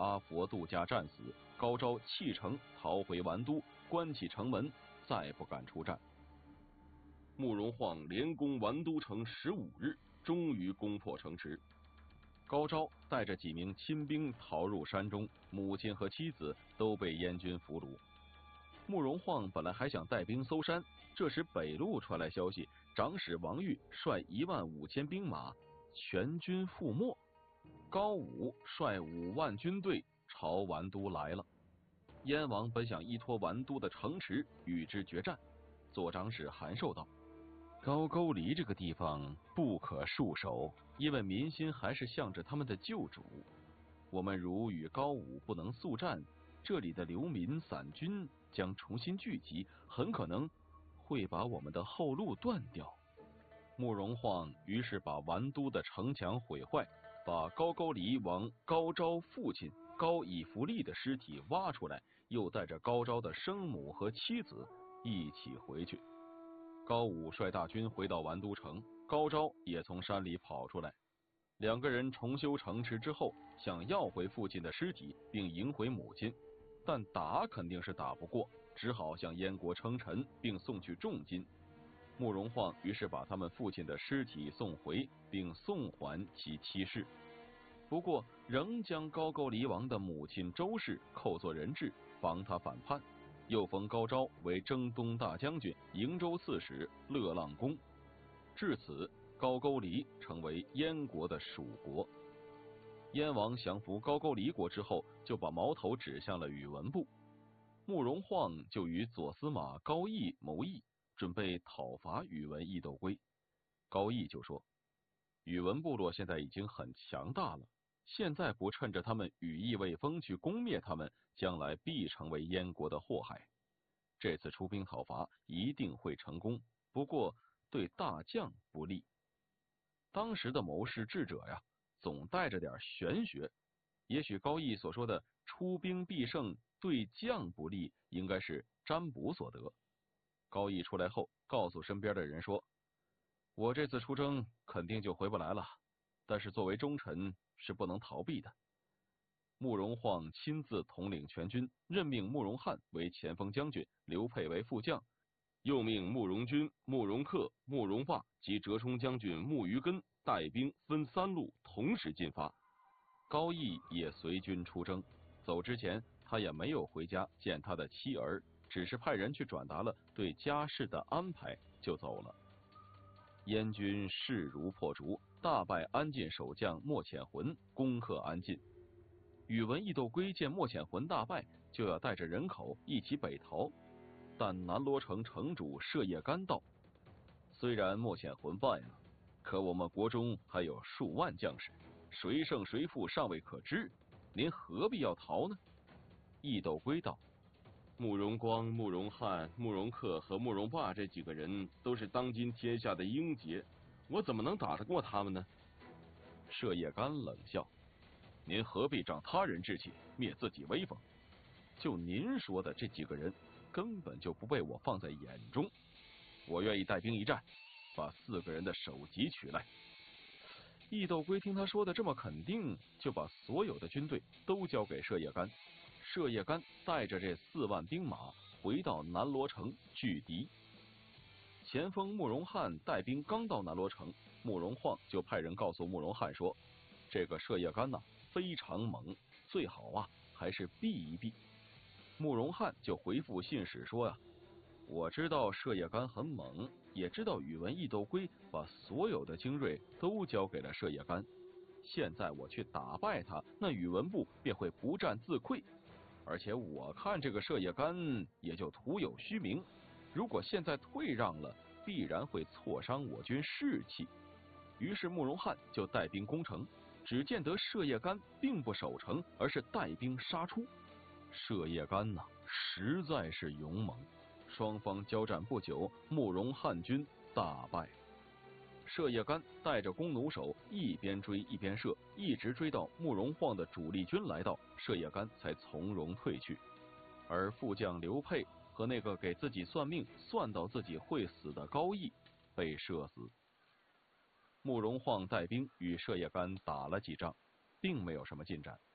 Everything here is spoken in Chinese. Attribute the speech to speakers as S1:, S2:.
S1: 阿佛度假战死，高昭弃城逃回完都，关起城门，再不敢出战。慕容晃连攻完都城15日，终于攻破城池。高昭带着几名亲兵逃入山中，母亲和妻子都被燕军俘虏。慕容晃本来还想带兵搜山，这时北路传来消息，长史王玉率15000兵马全军覆没，高武率5万军队朝完都来了。燕王本想依托完都的城池与之决战，左长史韩寿道：高句丽这个地方不可束守，因为民心还是向着他们的旧主。我们如与高武不能速战，这里的流民散军将重新聚集，很可能会把我们的后路断掉。慕容晃于是把完都的城墙毁坏，把高句丽王高昭父亲高以弗利的尸体挖出来，又带着高昭的生母和妻子一起回去。高武率大军回到完都城，高昭也从山里跑出来。2个人重修城池之后，想要回父亲的尸体，并迎回母亲，但打肯定是打不过，只好向燕国称臣，并送去重金。慕容晃于是把他们父亲的尸体送回，并送还其妻室。不过，仍将高句丽王的母亲周氏扣作人质，防他反叛。又封高昭为征东大将军、营州刺史、乐浪公。至此，高句丽成为燕国的属国。燕王降服高句丽国之后，就把矛头指向了宇文部。慕容晃就与左司马高义谋议，准备讨伐宇文义斗归。高义就说：宇文部落现在已经很强大了，现在不趁着他们羽翼未丰去攻灭他们，将来必成为燕国的祸害。这次出兵讨伐一定会成功，不过对大将不利。当时的谋士智者呀，总带着点玄学，也许高义所说的出兵必胜对将不利，应该是占卜所得。高义出来后，告诉身边的人说：我这次出征肯定就回不来了，但是作为忠臣是不能逃避的。慕容晃亲自统领全军，任命慕容翰为前锋将军，刘沛为副将，又命慕容军、慕容恪、慕容霸及折冲将军慕余根带兵分3路同时进发。高义也随军出征，走之前他也没有回家见他的妻儿，只是派人去转达了对家事的安排就走了。燕军势如破竹，大败安晋守将莫潜浑，攻克安晋。宇文义斗归见莫潜浑大败，就要带着人口一起北逃，但南罗城城主射夜干道：虽然莫潜浑败了，可我们国中还有数万将士，谁胜谁负尚未可知，您何必要逃呢？义斗归道：慕容光、慕容翰、慕容恪和慕容霸这几个人都是当今天下的英杰，我怎么能打得过他们呢？射夜干冷笑：您何必长他人志气，灭自己威风？就您说的这几个人，根本就不被我放在眼中。我愿意带兵一战，把4个人的首级取来。义斗归听他说的这么肯定，就把所有的军队都交给射夜干。射夜干带着这4万兵马回到南罗城拒敌。前锋慕容翰带兵刚到南罗城，慕容晃就派人告诉慕容翰说：这个射夜干非常猛，最好还是避一避。慕容翰就回复信使说我知道射夜干很猛，也知道宇文义斗归把所有的精锐都交给了射夜干，现在我去打败他，那宇文部便会不战自溃，而且我看这个射夜干也就徒有虚名，如果现在退让了，必然会挫伤我军士气。于是慕容翰就带兵攻城，只见得射夜干并不守城，而是带兵杀出。射夜干实在是勇猛，双方交战不久，慕容翰军大败。射夜干带着弓弩手一边追一边射，一直追到慕容晃的主力军来到，射夜干才从容退去。而副将刘沛和那个给自己算命算到自己会死的高义被射死。慕容晃带兵与射夜干打了几仗，并没有什么进展。